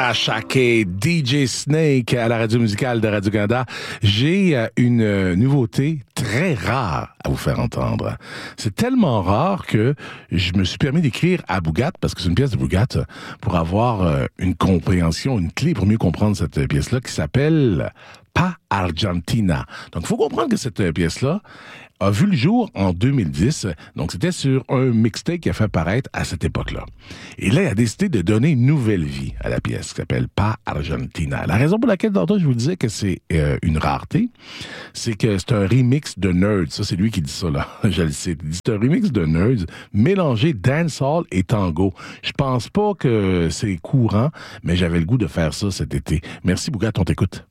À chaque DJ Snake à la radio musicale de Radio-Canada, j'ai une nouveauté très rare à vous faire entendre. C'est tellement rare que je me suis permis d'écrire à Bougat, parce que c'est une pièce de Bougat, pour avoir une compréhension, une clé pour mieux comprendre cette pièce-là qui s'appelle Pa Argentina. Donc, il faut comprendre que cette pièce-là a vu le jour en 2010. Donc, c'était sur un mixtape qui a fait paraître à cette époque-là. Et là, il a décidé de donner une nouvelle vie à la pièce qui s'appelle Pa Argentina. La raison pour laquelle, tantôt, je vous disais que c'est une rareté, c'est que c'est un remix de Nerds. Ça, c'est lui qui dit ça, là. Je le sais. Il dit c'est un remix de Nerds mélangé dancehall et tango. Je pense pas que c'est courant, mais j'avais le goût de faire ça cet été. Merci, Bougat, on t'écoute.